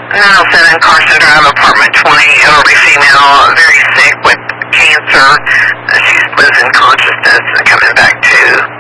907 Carson Drive, apartment 20, elderly female, very sick with cancer. She's losing consciousness and coming back to.